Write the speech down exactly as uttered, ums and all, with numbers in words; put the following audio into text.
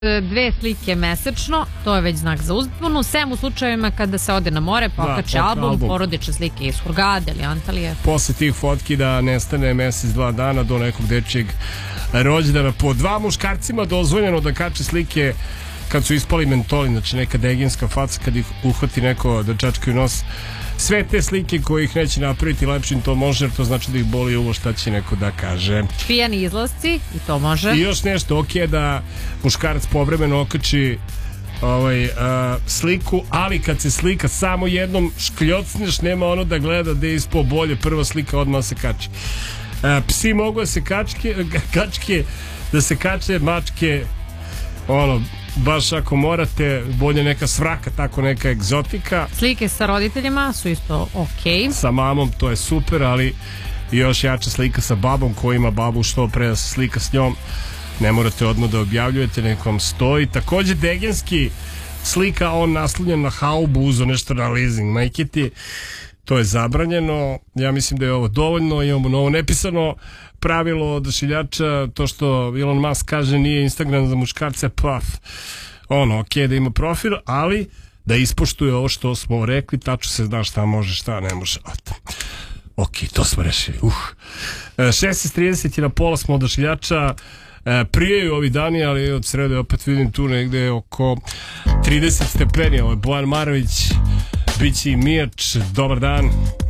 dve slike mesečno, to je već znak za uzbunu, sem u slučajevima kada se ode na more, pokače da, album, album, porodične slike iz Hurgade ili Antalije. Posle tih fotki da nestane mesec, dva dana do nekog dečijeg rođendana. Po dva muškarcima dozvoljeno da kače slike kad su ispali mentoli, znači neka deginska faca kad ih uhvati neko da čačkaju nos. Sve te slike koje ih neće napraviti lepšim, to može, jer to znači da ih boli uvo, šta će neko da kaže. Pijani izlasci, i to može. I još nešto, ok je da muškarac povremeno okači ovaj, uh, sliku, ali kad se slika samo jednom škljocneš, nema ono da gleda da je ispo bolje, prva slika odmah se kači. Uh, psi mogu da se kačke, kačke, da se kače, mačke, ono, baš ako morate, bolje neka svraka, tako neka egzotika. Slike sa roditeljima su isto ok. Sa mamom to je super, ali još jača slika sa babom, ko ima babu što pre da se slika s njom. Ne morate odmah da objavljujete, nek vam stoji. Takođe degenski slika, on naslonjen na haubu, uzo nešto na leasing, majkiti. To je zabranjeno. Ja mislim da je ovo dovoljno. Imamo novo nepisano pravilo odašiljača, to što Elon Musk kaže nije Instagram za muškarce, pa ono, ok da ima profil, ali da ispoštuje ovo što smo rekli, tačno se zna šta može, šta ne može. Ok, to smo rešili. Uh. šesnaest trideset i na pola smo odašiljača. Prijeju ovi dani, ali od srede opet vidim tu negde oko trideset stepeni. Ovo je Bojan Marović, biće i Mijač. Dobar dan.